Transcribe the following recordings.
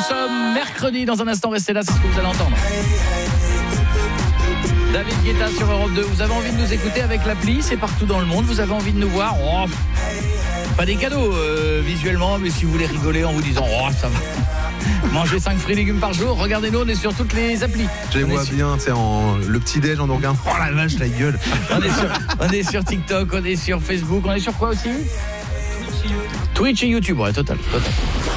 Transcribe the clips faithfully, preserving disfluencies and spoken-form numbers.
sommes mercredi. Dans un instant, restez là, c'est ce que vous allez entendre. David Guetta sur Europe deux. Vous avez envie de nous écouter avec l'appli, c'est partout dans le monde. Vous avez envie de nous voir. Oh, pas des cadeaux euh, visuellement, mais si vous voulez rigoler en vous disant oh ça va. Mangez cinq fruits et légumes par jour. Regardez-nous, on est sur toutes les applis. Je les On vois est sur... bien, tu sais, en le petit-déj, on nous regarde. Oh la vache, la gueule. on, est sur... on est sur TikTok, on est sur Facebook, on est sur quoi aussi ? Twitch et YouTube, ouais, total, total.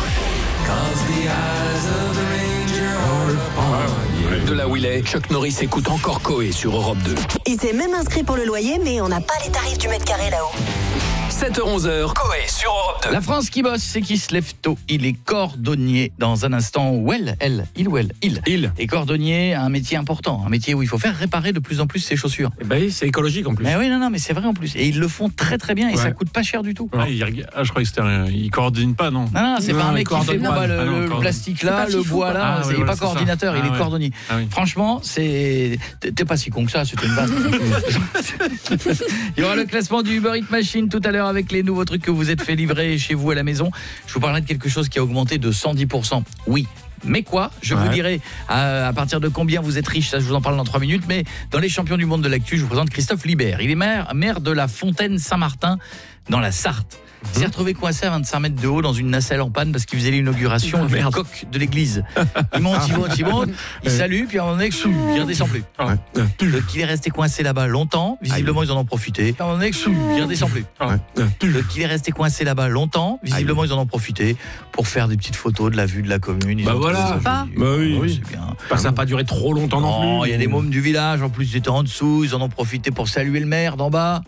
De là où il est, Chuck Norris écoute encore Coé sur Europe deux. Il s'est même inscrit pour le loyer, mais on n'a pas les tarifs du mètre carré là-haut. sept heures onze, Coé sur Europe deux. La France qui bosse, c'est qui se lève tôt. Il est cordonnier dans un instant. Ou elle, elle, il ou elle, il. Il. Et cordonnier, un métier important, un métier où il faut faire réparer de plus en plus ses chaussures. Eh ben, c'est écologique en plus. Mais oui, non, non, mais c'est vrai en plus. Et ils le font très très bien et Ouais. ça coûte pas cher du tout. Ah, il, ah, je crois que c'était un, il coordonne pas, non. Non, non, c'est Non, pas un il mec qui fait coordonne le, pas. le, Ah non, le coordonne. plastique là, C'est pas le fifou, bois quoi. là, Ah, c'est oui, il est voilà, pas c'est ça. coordinateur, il Ah, est ouais. cordonnier. Ah, oui. Franchement, c'est t'es t'es pas si con que ça, c'était une base. Il y aura le classement du Uber Eats Machine tout à l'heure avec les nouveaux trucs que vous êtes fait livrer chez vous à la maison. Je vous parlerai de quelque chose qui a augmenté de cent dix pour cent. Oui. Mais quoi ? Je Ouais. vous dirai à, à partir de combien vous êtes riche, ça je vous en parle dans trois minutes. Mais dans les champions du monde de l'actu, je vous présente Christophe Libert. Il est maire, maire de la Fontaine Saint-Martin dans la Sarthe. Il s'est retrouvé coincé à vingt-cinq mètres de haut dans une nacelle en panne parce qu'il faisait l'inauguration du coq de l'église. Il monte, il monte, il monte, il salue, puis à un moment donné, il redescend plus. Donc il est resté coincé là-bas longtemps, visiblement ils en ont profité. À un moment donné, il redescend plus. Donc il est resté coincé là-bas longtemps, visiblement ils en ont profité pour faire des petites photos de la vue de la commune. Ils Bah ont trouvé voilà. ça Pas. joli. Bah oui. Oh, Oui. c'est bien. Bah, ça n'a pas duré trop longtemps non, Non, plus. il y a des mômes du village, en plus ils étaient en dessous, ils en ont profité pour saluer le maire d'en bas.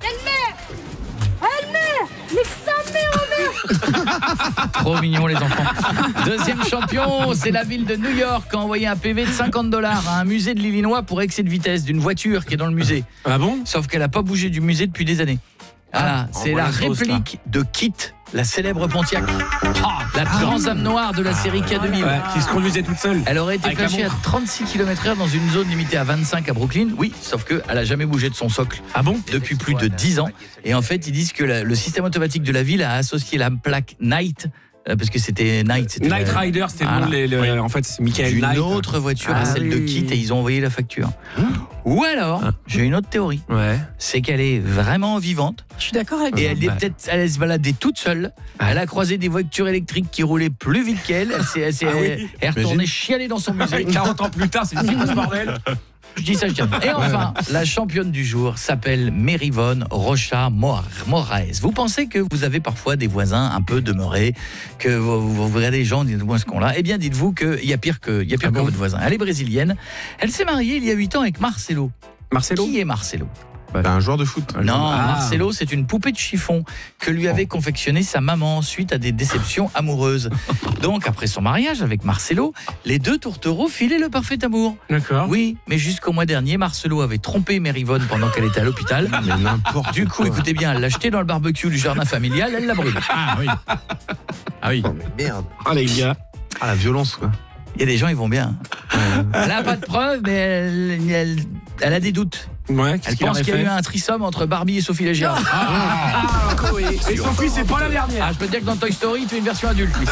Trop mignon les enfants. Deuxième champion, c'est la ville de New York qui a envoyé un P V de cinquante dollars à un musée de l'Illinois pour excès de vitesse d'une voiture qui est dans le musée. Ah bon ? Sauf qu'elle n'a pas bougé du musée depuis des années. Voilà, Ah, c'est on voit la la sauce, réplique de Kit, la célèbre Pontiac. Ah, la grande âme noire de la série K deux mille. Ouais, qui se conduisait toute seule. Elle aurait été Avec la flashée à montre. trente-six kilomètres heure dans une zone limitée à vingt-cinq à Brooklyn. Oui, sauf qu'elle n'a jamais bougé de son socle. Ah bon ? Depuis plus de dix ans. Et en fait, ils disent que la- le système automatique de la ville a associé la plaque Night, euh, parce que c'était Night. C'était Night la- Rider, c'était Voilà. le nom, les- le- en fait, c'est Michael d'une Knight. autre voiture à Ah celle de oui. Kit et ils ont envoyé la facture. Ou alors, j'ai une autre théorie, Ouais. c'est qu'elle est vraiment vivante Je suis d'accord avec et toi. elle est bah. peut-être elle se baladait toute seule. Elle a croisé des voitures électriques qui roulaient plus vite qu'elle. Elle s'est elle s'est- Ah oui. elle est retournée chialer dans son musée. quarante ans plus tard, c'est une ce bordel. Je dis ça, je dis rien. Et enfin, la championne du jour s'appelle Mérivonne Rocha Mor- Moraes. Vous pensez que vous avez parfois des voisins un peu demeurés, que vous, vous, vous regardez les gens, dites-moi ce qu'on a. Eh bien, dites-vous qu'il y a pire que, il y a pire Ah que bon votre voisin. Elle est brésilienne. Elle s'est mariée il y a huit ans avec Marcelo. Marcelo ? Qui est Marcelo ? Bah, un joueur de foot. Non, Ah. Marcelo, c'est une poupée de chiffon que lui avait confectionnée sa maman suite à des déceptions amoureuses. Donc, après son mariage avec Marcelo, les deux tourtereaux filaient le parfait amour. D'accord. Oui, mais jusqu'au mois dernier, Marcelo avait trompé Mérivonne pendant qu'elle était à l'hôpital. Mais n'importe Du coup, quoi. écoutez bien, elle l'a jeté dans le barbecue du jardin familial, elle l'a brûlé. Ah oui. Ah oui. Non, mais merde. Ah les gars. Ah, la violence, quoi. Il y a des gens, ils vont bien. Elle n'a pas de preuves, mais elle, elle, elle a des doutes. Ouais, Elle qu'est-ce qu'il pense aurait qu'il y a fait eu un trisome entre Barbie et Sophie Légiard. Ah, Coé. Et Sophie, c'est pas la dernière. Ah, je peux te dire que dans Toy Story, tu es une version adulte.